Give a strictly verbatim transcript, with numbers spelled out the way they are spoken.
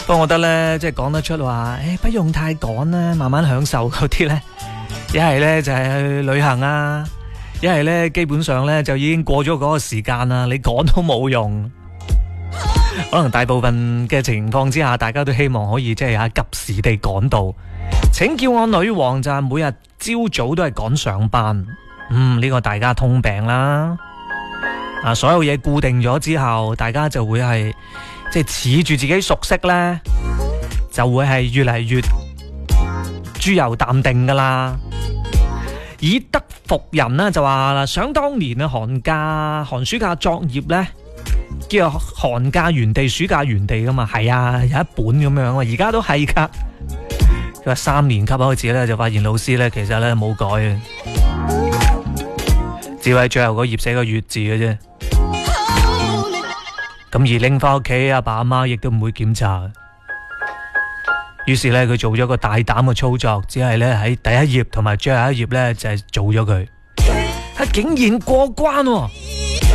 不過我覺得咧，即係講得出話，誒，不用太趕啦，慢慢享受嗰啲咧，一係咧就係去旅行啊，一係咧基本上咧就已經過咗嗰個時間啦，你趕都冇用。可能大部分嘅情況之下，大家都希望可以即係吓急時地趕到。請叫我女王就係每日朝早都係趕上班，嗯，呢個大家通病啦。啊，所有嘢固定咗之後，大家就會係即係恃住自己熟悉咧，就會係越嚟越豬油淡定噶啦。以德服人呢就話啦，想當年啊寒假寒暑假作業咧，叫做寒假原地暑假原地噶嘛，係啊，有一本咁樣啊，而家都係噶。佢話三年級開始咧就發現老師咧其實咧冇改嘅，只係最後嗰頁寫個月字嘅啫。咁而拎翻屋企，阿爸阿媽亦都唔會檢查。於是咧，佢做咗個大膽嘅操作，只係咧喺第一頁同埋最後一頁咧就係做咗佢，係竟然過關喎！